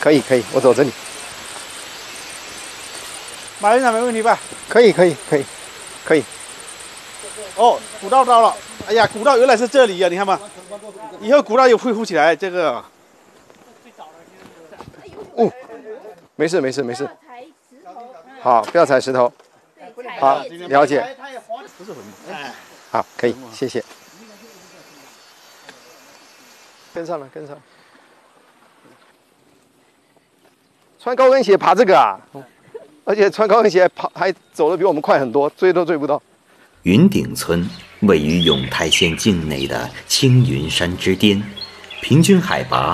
可以，我走这里。 马院长没问题吧？ 可以。 哦，古道到了。哎呀，古道原来是这里呀、你看吧。以后古道也恢复起来，这个。 哦，没事。好，不要踩石头。好，了解。 不是很好，可以，谢谢。跟上了。穿高跟鞋爬这个啊，而且穿高跟鞋跑还走得比我们快很多，追都追不到。 云顶村位于永泰县境内的青云山之巅，平均海拔